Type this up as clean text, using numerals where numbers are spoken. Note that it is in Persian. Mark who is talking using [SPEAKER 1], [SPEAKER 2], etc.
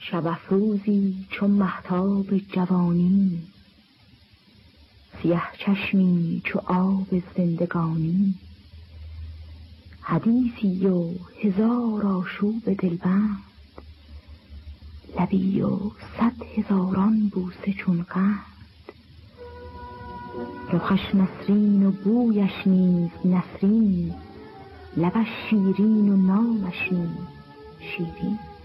[SPEAKER 1] شب افروزی چون مهتاب جوانی، سیه چشمی چو آب زندگانی. حدیثی و هزار آشوب دلبند، لبی و 100,000 بوسه چون قند. رخش نسرین و بویش نیز نسرین، لبش شیرین و نامش نیز شیرین.